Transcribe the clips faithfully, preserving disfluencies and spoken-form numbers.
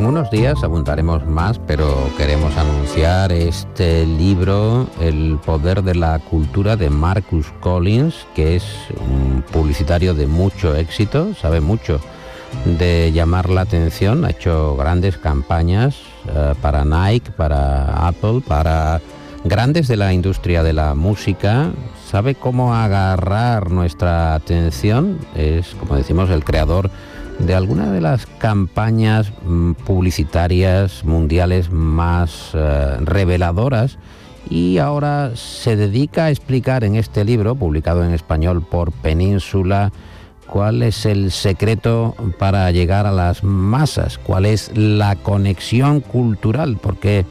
En unos días abundaremos más, pero queremos anunciar este libro, El poder de la cultura, de Marcus Collins, que es un publicitario de mucho éxito, sabe mucho de llamar la atención, ha hecho grandes campañas eh, para Nike, para Apple, para grandes de la industria de la música, sabe cómo agarrar nuestra atención, es, como decimos, el creador de alguna de las campañas publicitarias mundiales más eh, reveladoras, y ahora se dedica a explicar en este libro, publicado en español por Península, cuál es el secreto para llegar a las masas, cuál es la conexión cultural, porque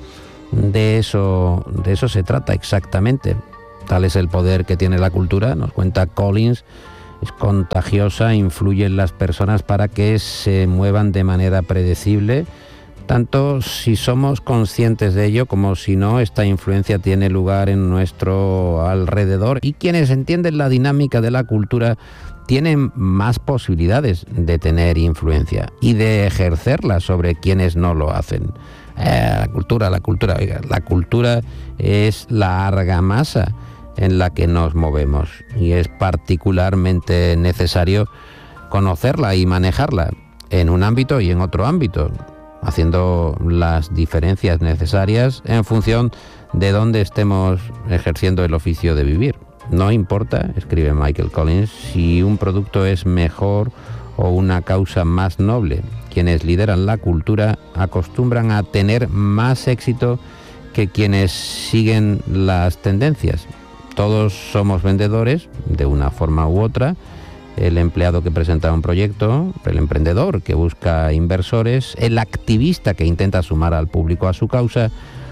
de eso, de eso se trata exactamente. Tal es el poder que tiene la cultura, nos cuenta Collins. Es contagiosa, influye en las personas para que se muevan de manera predecible, tanto si somos conscientes de ello como si no. Esta influencia tiene lugar en nuestro alrededor, y quienes entienden la dinámica de la cultura tienen más posibilidades de tener influencia y de ejercerla sobre quienes no lo hacen. Eh, la cultura, la cultura, oiga, la cultura es la argamasa en la que nos movemos, y es particularmente necesario conocerla y manejarla en un ámbito y en otro ámbito, haciendo las diferencias necesarias en función de dónde estemos ejerciendo el oficio de vivir. No importa, escribe Michael Collins, si un producto es mejor o una causa más noble. Quienes lideran la cultura acostumbran a tener más éxito que quienes siguen las tendencias. Todos somos vendedores, de una forma u otra. El empleado que presenta un proyecto, el emprendedor que busca inversores, el activista que intenta sumar al público a su causa,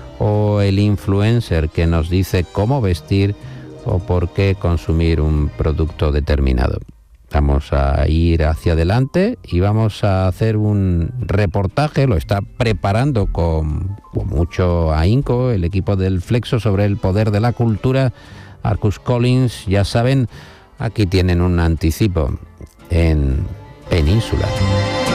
o el influencer que nos dice cómo vestir o por qué consumir un producto determinado. Vamos a ir hacia adelante y vamos a hacer un reportaje, lo está preparando con, con mucho ahínco el equipo del Flexo, sobre el poder de la cultura. Marcus Collins, ya saben, aquí tienen un anticipo en Península.